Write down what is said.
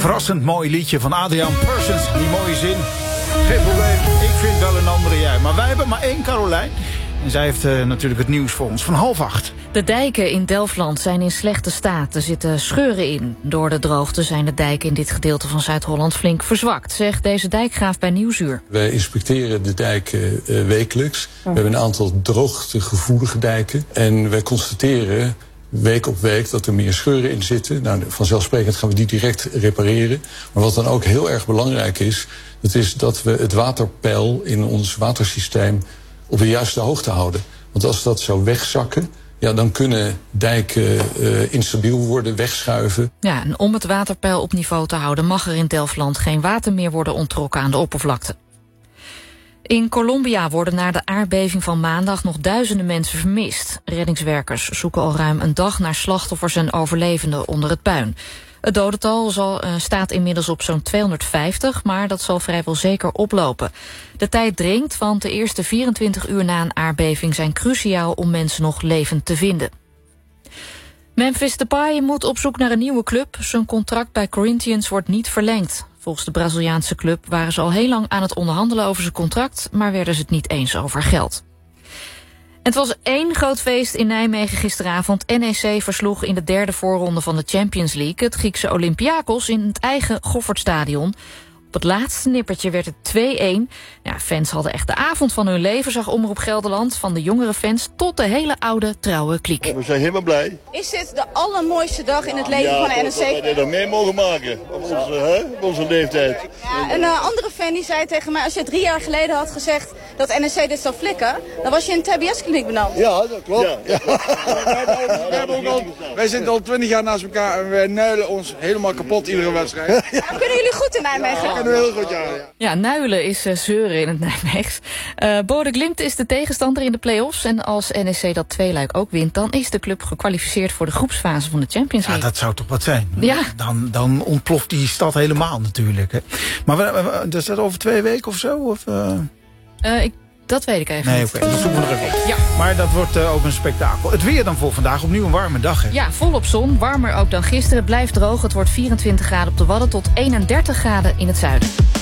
Verrassend mooi liedje van Adriaan Persons. Die mooie zin. Geen probleem, ik vind wel een andere jij. Maar wij hebben maar één Carolijn. En zij heeft natuurlijk het nieuws voor ons van 7:30. De dijken in Delfland zijn in slechte staat. Er zitten scheuren in. Door de droogte zijn de dijken in dit gedeelte van Zuid-Holland flink verzwakt, zegt deze dijkgraaf bij Nieuwsuur. Wij inspecteren de dijken wekelijks. We hebben een aantal droogtegevoelige dijken. En wij constateren week op week dat er meer scheuren in zitten. Nou, vanzelfsprekend gaan we die direct repareren. Maar wat dan ook heel erg belangrijk is, dat is dat we het waterpeil in ons watersysteem op de juiste hoogte houden. Want als dat zou wegzakken, ja, dan kunnen dijken instabiel worden, wegschuiven. Ja, en om het waterpeil op niveau te houden mag er in Delfland geen water meer worden onttrokken aan de oppervlakte. In Colombia worden na de aardbeving van maandag nog duizenden mensen vermist. Reddingswerkers zoeken al ruim een dag naar slachtoffers en overlevenden onder het puin. Het dodental staat inmiddels op zo'n 250, maar dat zal vrijwel zeker oplopen. De tijd dringt, want de eerste 24 uur na een aardbeving zijn cruciaal om mensen nog levend te vinden. Memphis Depay moet op zoek naar een nieuwe club. Zijn contract bij Corinthians wordt niet verlengd. Volgens de Braziliaanse club waren ze al heel lang aan het onderhandelen over zijn contract, maar werden ze het niet eens over geld. Het was één groot feest in Nijmegen gisteravond. NEC versloeg in de derde voorronde van de Champions League het Griekse Olympiakos in het eigen Goffertstadion. Op het laatste nippertje werd het 2-1. Ja, fans hadden echt de avond van hun leven, zag Omroep Gelderland. Van de jongere fans tot de hele oude, trouwe kliek. We zijn helemaal blij. Is dit de allermooiste dag in het leven van de NEC? Ja, dat we er mee mogen maken op onze leeftijd. Ja, een andere fan die zei tegen mij, als je 3 jaar geleden had gezegd dat NEC dit zou flikken, dan was je in een TBS-kliniek beland. Ja, dat klopt. Ja. Wij zitten al 20 jaar naast elkaar en wij nuilen ons helemaal kapot iedere wedstrijd. Kunnen jullie goed in Nijmegen? Heel goed, ja. Ja, nuilen is zeuren in het Nijmeegs. Bode Glimt is de tegenstander in de play-offs. En als NEC dat tweeluik ook wint, dan is de club gekwalificeerd voor de groepsfase van de Champions League. Ja, dat zou toch wat zijn? Ja. Dan ontploft die stad helemaal natuurlijk. Hè. Maar is dat over 2 weken of zo? Of, Dat weet ik even nee, niet. oké, dat zoeken we er even op. Ja. Maar dat wordt ook een spektakel. Het weer dan voor vandaag, opnieuw een warme dag. Hè? Ja, volop zon. Warmer ook dan gisteren. Het blijft droog. Het wordt 24 graden op de Wadden tot 31 graden in het zuiden.